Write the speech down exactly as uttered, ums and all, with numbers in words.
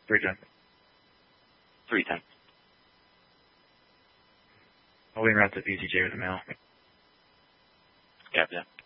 three ten. three ten. I'll be in route to P C J with the mail. Gotcha.